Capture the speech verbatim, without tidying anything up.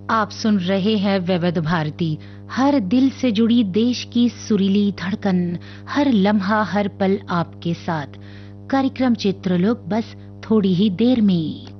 आप सुन रहे हैं विविध भारती, हर दिल से जुड़ी देश की सुरीली धड़कन, हर लम्हा हर पल आपके साथ। कार्यक्रम चित्रलोक बस थोड़ी ही देर में।